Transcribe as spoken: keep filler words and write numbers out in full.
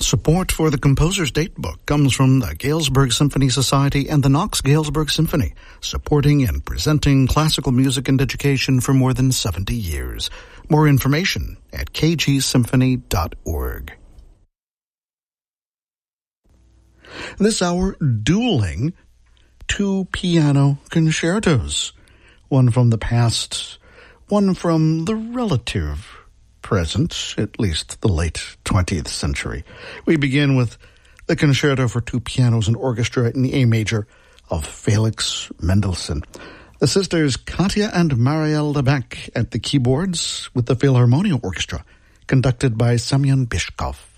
Support for the Composer's Datebook comes from the Galesburg Symphony Society and the Knox Galesburg Symphony, supporting and presenting classical music and education for more than seventy years. More information at k g symphony dot org. This hour, dueling two piano concertos, one from the past, one from the relative present, at least the late twentieth century. We begin with the concerto for two pianos and orchestra in the A major of Felix Mendelssohn. The sisters Katja and Marielle Lebec at the keyboards with the Philharmonia Orchestra, conducted by Semyon Bishkov.